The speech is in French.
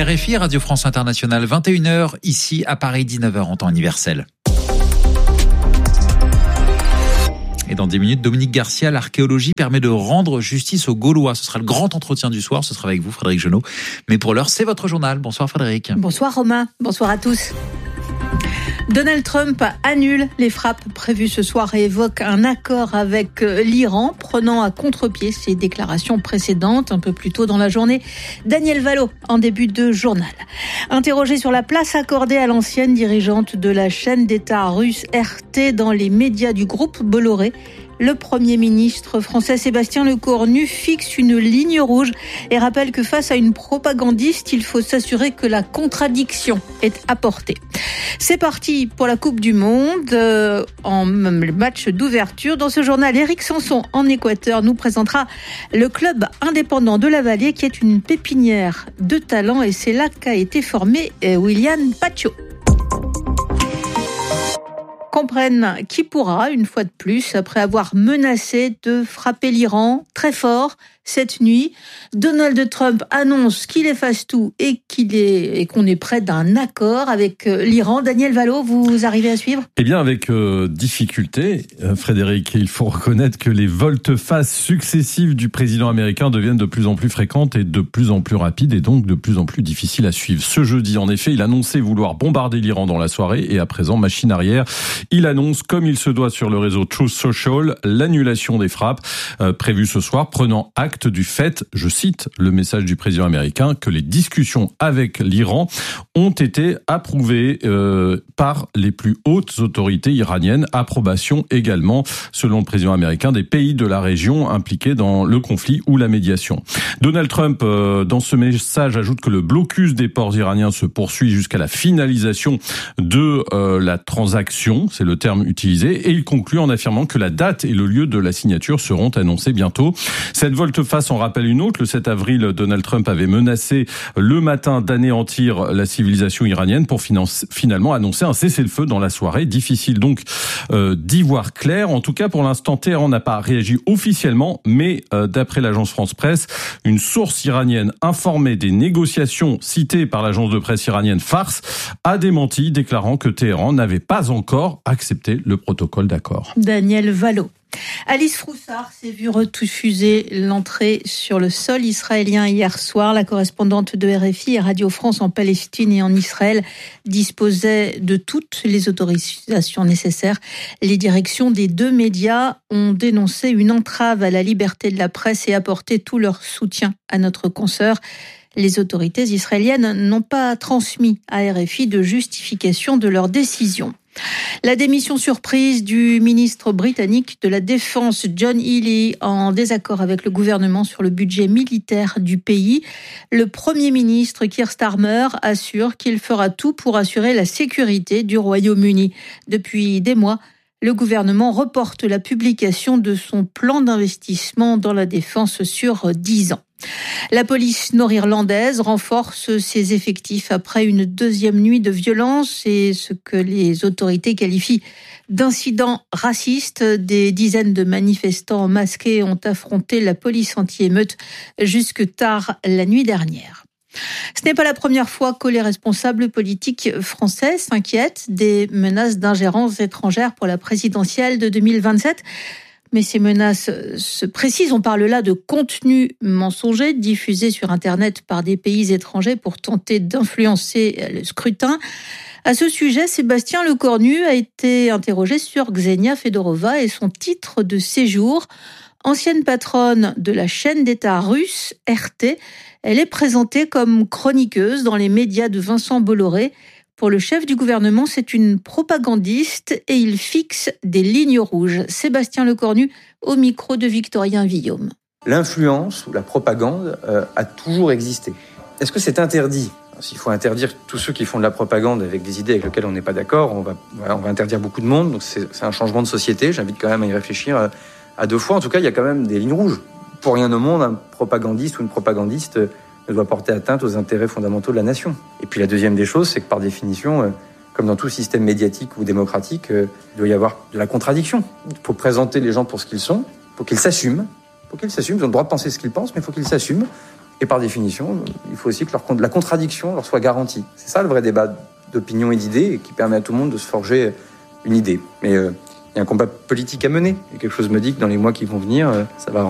RFI, Radio France Internationale, 21h, ici à Paris, 19h en temps universel. Et dans 10 minutes, Dominique Garcia, l'archéologie permet de rendre justice aux Gaulois. Ce sera le grand entretien du soir, ce sera avec vous, Frédéric Genot. Mais pour l'heure, c'est votre journal. Bonsoir Frédéric. Bonsoir Romain, bonsoir à tous. Donald Trump annule les frappes prévues ce soir et évoque un accord avec l'Iran, prenant à contre-pied ses déclarations précédentes un peu plus tôt dans la journée. Daniel Valo, en début de journal. Interrogé sur la place accordée à l'ancienne dirigeante de la chaîne d'État russe RT dans les médias du groupe Bolloré, le Premier ministre français Sébastien Lecornu fixe une ligne rouge et rappelle que face à une propagandiste, il faut s'assurer que la contradiction est apportée. C'est parti pour la Coupe du Monde en match d'ouverture. Dans ce journal, Éric Sanson en Équateur nous présentera le club indépendant de la Vallée qui est une pépinière de talent et c'est là qu'a été formé Willian Pacho. Comprenne qui pourra, une fois de plus, après avoir menacé de frapper l'Iran très fort cette nuit. Donald Trump annonce qu'il efface tout et qu'on est près d'un accord avec l'Iran. Daniel Valo, vous arrivez à suivre ? Eh bien, avec difficulté, Frédéric, il faut reconnaître que les volte-face successives du président américain deviennent de plus en plus fréquentes et de plus en plus rapides et donc de plus en plus difficiles à suivre. Ce jeudi, en effet, il annonçait vouloir bombarder l'Iran dans la soirée et à présent, machine arrière, il annonce, comme il se doit sur le réseau Truth Social, l'annulation des frappes prévues ce soir, prenant acte du fait, je cite le message du président américain, que les discussions avec l'Iran ont été approuvées par les plus hautes autorités iraniennes. Approbation également, selon le président américain, des pays de la région impliqués dans le conflit ou la médiation. Donald Trump, dans ce message, ajoute que le blocus des ports iraniens se poursuit jusqu'à la finalisation de la transaction, c'est le terme utilisé, et il conclut en affirmant que la date et le lieu de la signature seront annoncés bientôt. Cette volte-face en rappelle une autre. Le 7 avril, Donald Trump avait menacé le matin d'anéantir la civilisation iranienne pour finalement annoncer un cessez-le-feu dans la soirée. Difficile donc d'y voir clair. En tout cas, pour l'instant, Téhéran n'a pas réagi officiellement, mais d'après l'agence France-Presse, une source iranienne informée des négociations citées par l'agence de presse iranienne Fars a démenti, déclarant que Téhéran n'avait pas encore accepté le protocole d'accord. Daniel Valo. Alice Froussard s'est vue refuser l'entrée sur le sol israélien hier soir. La correspondante de RFI et Radio France en Palestine et en Israël disposait de toutes les autorisations nécessaires. Les directions des deux médias ont dénoncé une entrave à la liberté de la presse et apporté tout leur soutien à notre consoeur. Les autorités israéliennes n'ont pas transmis à RFI de justification de leur décision. La démission surprise du ministre britannique de la Défense, John Healey, en désaccord avec le gouvernement sur le budget militaire du pays. Le Premier ministre Keir Starmer assure qu'il fera tout pour assurer la sécurité du Royaume-Uni. Depuis des mois, le gouvernement reporte la publication de son plan d'investissement dans la défense sur 10 ans. La police nord-irlandaise renforce ses effectifs après une deuxième nuit de violence et ce que les autorités qualifient d'incidents racistes. Des dizaines de manifestants masqués ont affronté la police anti-émeute jusque tard la nuit dernière. Ce n'est pas la première fois que les responsables politiques français s'inquiètent des menaces d'ingérence étrangère pour la présidentielle de 2027. Mais ces menaces se précisent. On parle là de contenus mensongers diffusés sur Internet par des pays étrangers pour tenter d'influencer le scrutin. À ce sujet, Sébastien Lecornu a été interrogé sur Ksenia Fedorova et son titre de séjour. Ancienne patronne de la chaîne d'État russe RT, elle est présentée comme chroniqueuse dans les médias de Vincent Bolloré. Pour le chef du gouvernement, c'est une propagandiste et il fixe des lignes rouges. Sébastien Lecornu au micro de Victorien Villaume. L'influence ou la propagande a toujours existé. Est-ce que c'est interdit ? S'il faut interdire tous ceux qui font de la propagande avec des idées avec lesquelles on n'est pas d'accord, on va interdire beaucoup de monde. Donc c'est un changement de société. J'invite quand même à y réfléchir à deux fois. En tout cas, il y a quand même des lignes rouges. Pour rien au monde, un propagandiste ou une propagandiste ne doit porter atteinte aux intérêts fondamentaux de la nation. Et puis la deuxième des choses, c'est que par définition, comme dans tout système médiatique ou démocratique, il doit y avoir de la contradiction. Il faut présenter les gens pour ce qu'ils sont, il faut qu'ils s'assument. Ils ont le droit de penser ce qu'ils pensent, mais il faut qu'ils s'assument. Et par définition, il faut aussi que la contradiction leur soit garantie. C'est ça le vrai débat d'opinion et d'idées, et qui permet à tout le monde de se forger une idée. Mais il y a un combat politique à mener. Et quelque chose me dit que dans les mois qui vont venir, ça va